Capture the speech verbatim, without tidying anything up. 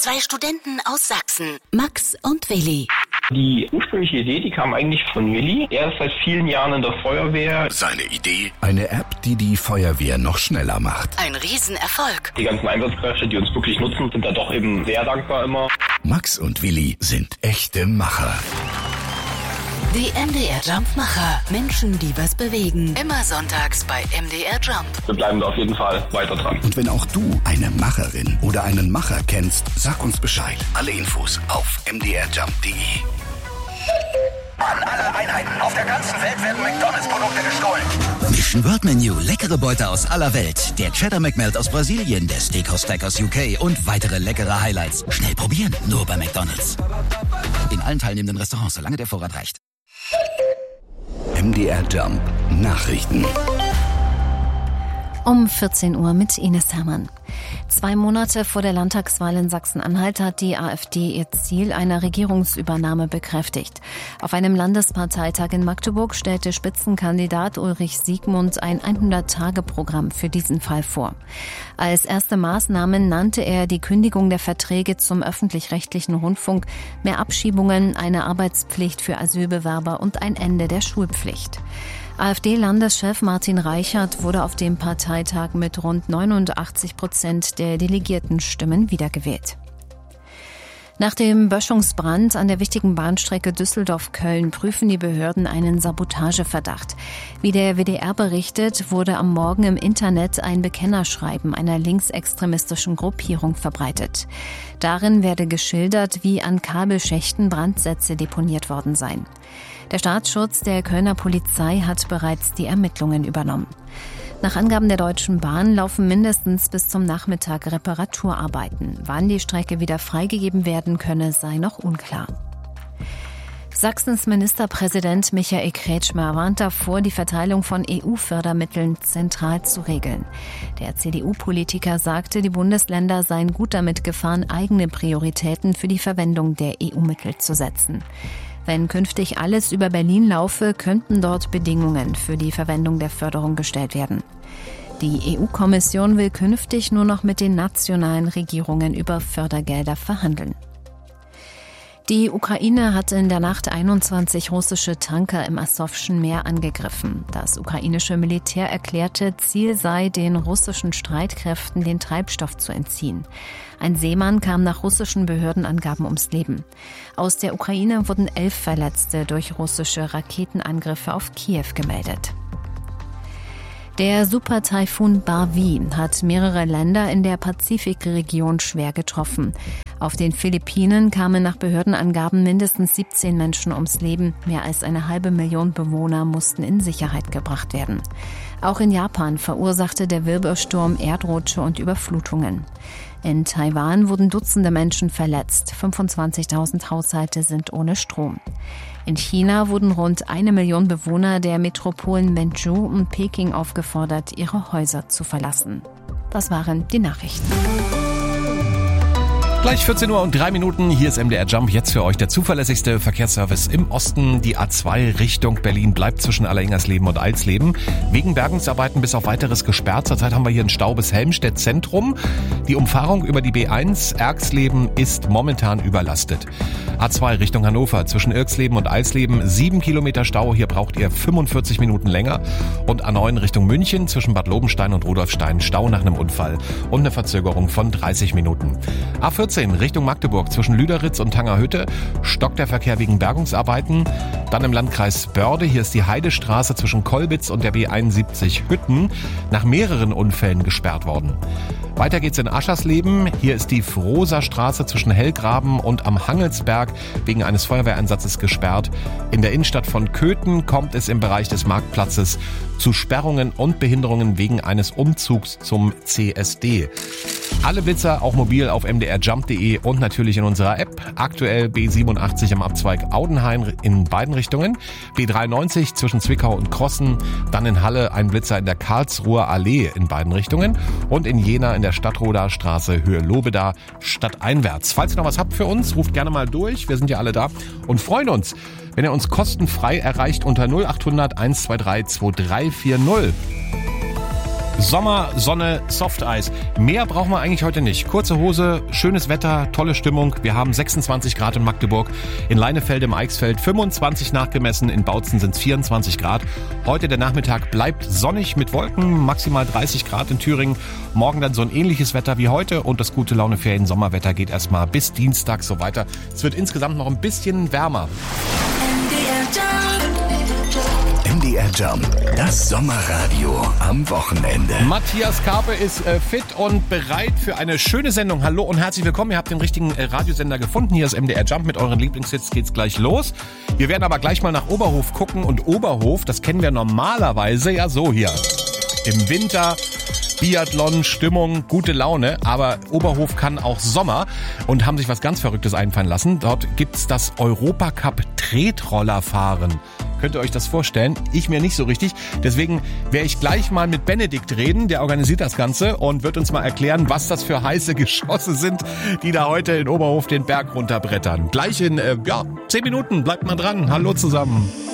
Zwei Studenten aus Sachsen, Max und Willi. Die ursprüngliche Idee, die kam eigentlich von Willi. Er ist seit vielen Jahren in der Feuerwehr. Seine Idee? Eine App, die die Feuerwehr noch schneller macht. Ein Riesenerfolg. Die ganzen Einsatzkräfte, die uns wirklich nutzen, sind da doch eben sehr dankbar immer. Max und Willi sind echte Macher. Die M D R Jump-Macher. Menschen, die was bewegen. Immer sonntags bei M D R Jump. Wir bleiben da auf jeden Fall weiter dran. Und wenn auch du eine Macherin oder einen Macher kennst, sag uns Bescheid. Alle Infos auf m d r jump punkt d e. An alle Einheiten auf der ganzen Welt werden McDonalds-Produkte gestohlen. Mission World Menu, leckere Beute aus aller Welt. Der Cheddar McMelt aus Brasilien, der Steakhouse Stack aus U K und weitere leckere Highlights. Schnell probieren, nur bei McDonalds. In allen teilnehmenden Restaurants, solange der Vorrat reicht. M D R Jump Nachrichten. Um vierzehn Uhr mit Ines Hermann. Zwei Monate vor der Landtagswahl in Sachsen-Anhalt hat die AfD ihr Ziel einer Regierungsübernahme bekräftigt. Auf einem Landesparteitag in Magdeburg stellte Spitzenkandidat Ulrich Siegmund ein hundert-Tage-Programm für diesen Fall vor. Als erste Maßnahmen nannte er die Kündigung der Verträge zum öffentlich-rechtlichen Rundfunk, mehr Abschiebungen, eine Arbeitspflicht für Asylbewerber und ein Ende der Schulpflicht. AfD-Landeschef Martin Reichert wurde auf dem Parteitag mit rund neunundachtzig Prozent der Delegiertenstimmen wiedergewählt. Nach dem Böschungsbrand an der wichtigen Bahnstrecke Düsseldorf-Köln prüfen die Behörden einen Sabotageverdacht. Wie der W D R berichtet, wurde am Morgen im Internet ein Bekennerschreiben einer linksextremistischen Gruppierung verbreitet. Darin werde geschildert, wie an Kabelschächten Brandsätze deponiert worden seien. Der Staatsschutz der Kölner Polizei hat bereits die Ermittlungen übernommen. Nach Angaben der Deutschen Bahn laufen mindestens bis zum Nachmittag Reparaturarbeiten. Wann die Strecke wieder freigegeben werden könne, sei noch unklar. Sachsens Ministerpräsident Michael Kretschmer warnt davor, die Verteilung von E U-Fördermitteln zentral zu regeln. Der C D U-Politiker sagte, die Bundesländer seien gut damit gefahren, eigene Prioritäten für die Verwendung der E U-Mittel zu setzen. Wenn künftig alles über Berlin laufe, könnten dort Bedingungen für die Verwendung der Förderung gestellt werden. Die E U-Kommission will künftig nur noch mit den nationalen Regierungen über Fördergelder verhandeln. Die Ukraine hat in der Nacht einundzwanzig russische Tanker im Asowschen Meer angegriffen. Das ukrainische Militär erklärte, Ziel sei, den russischen Streitkräften den Treibstoff zu entziehen. Ein Seemann kam nach russischen Behördenangaben ums Leben. Aus der Ukraine wurden elf Verletzte durch russische Raketenangriffe auf Kiew gemeldet. Der Super-Taifun Barwi hat mehrere Länder in der Pazifikregion schwer getroffen. Auf den Philippinen kamen nach Behördenangaben mindestens siebzehn Menschen ums Leben. Mehr als eine halbe Million Bewohner mussten in Sicherheit gebracht werden. Auch in Japan verursachte der Wirbelsturm Erdrutsche und Überflutungen. In Taiwan wurden Dutzende Menschen verletzt. fünfundzwanzigtausend Haushalte sind ohne Strom. In China wurden rund eine Million Bewohner der Metropolen Menzhou und Peking aufgefordert, ihre Häuser zu verlassen. Das waren die Nachrichten. Gleich vierzehn Uhr und drei Minuten, hier ist M D R Jump, jetzt für euch der zuverlässigste Verkehrsservice im Osten. Die A zwei Richtung Berlin bleibt zwischen Alleringersleben und Eilsleben wegen Bergungsarbeiten bis auf weiteres gesperrt. Zurzeit haben wir hier einen Stau bis Helmstedt Zentrum. Die Umfahrung über die B eins Erxleben ist momentan überlastet. A zwei Richtung Hannover zwischen Irxleben und Eilsleben, sieben Kilometer Stau, hier braucht ihr fünfundvierzig Minuten länger. Und A neun Richtung München zwischen Bad Lobenstein und Rudolfstein, Stau nach einem Unfall und eine Verzögerung von dreißig Minuten. A vierzehn Richtung Magdeburg zwischen Lüderitz und Tangerhütte stockt der Verkehr wegen Bergungsarbeiten. Dann im Landkreis Börde, hier ist die Heidestraße zwischen Kolbitz und der B einundsiebzig Hütten nach mehreren Unfällen gesperrt worden. Weiter geht's in Aschersleben. Hier ist die Frohser Straße zwischen Hellgraben und am Hangelsberg wegen eines Feuerwehreinsatzes gesperrt. In der Innenstadt von Köthen kommt es im Bereich des Marktplatzes zu Sperrungen und Behinderungen wegen eines Umzugs zum C S D. Alle Blitzer auch mobil auf m d r jump punkt d e und natürlich in unserer App. Aktuell B siebenundachtzig am Abzweig Audenhain in beiden Richtungen. B dreiundneunzig zwischen Zwickau und Krossen. Dann in Halle ein Blitzer in der Karlsruher Allee in beiden Richtungen. Und in Jena in der Stadtroder Straße Höhe Lobeda stadteinwärts. Falls ihr noch was habt für uns, ruft gerne mal durch. Wir sind ja alle da und freuen uns, wenn ihr uns kostenfrei erreicht unter null acht hundert eins zwei drei zwei drei vier null. Sommer, Sonne, Softeis. Mehr brauchen wir eigentlich heute nicht. Kurze Hose, schönes Wetter, tolle Stimmung. Wir haben sechsundzwanzig Grad in Magdeburg, in Leinefeld im Eichsfeld fünfundzwanzig nachgemessen, in Bautzen sind es vierundzwanzig Grad. Heute der Nachmittag bleibt sonnig mit Wolken, maximal dreißig Grad in Thüringen. Morgen dann so ein ähnliches Wetter wie heute und das gute Laune-Ferien-Sommerwetter geht erstmal bis Dienstag so weiter. Es wird insgesamt noch ein bisschen wärmer. M D R Jump, das Sommerradio am Wochenende. Matthias Karpe ist äh, fit und bereit für eine schöne Sendung. Hallo und herzlich willkommen. Ihr habt den richtigen äh, Radiosender gefunden. Hier ist M D R Jump mit euren Lieblingshits. Geht's gleich los. Wir werden aber gleich mal nach Oberhof gucken. Und Oberhof, das kennen wir normalerweise ja so hier. Im Winter, Biathlon, Stimmung, gute Laune. Aber Oberhof kann auch Sommer und haben sich was ganz Verrücktes einfallen lassen. Dort gibt's das Europacup Tretrollerfahren. Könnt ihr euch das vorstellen? Ich mir nicht so richtig. Deswegen werde ich gleich mal mit Benedikt reden, der organisiert das Ganze und wird uns mal erklären, was das für heiße Geschosse sind, die da heute in Oberhof den Berg runterbrettern. Gleich in äh, ja, zehn Minuten. Bleibt mal dran. Hallo zusammen.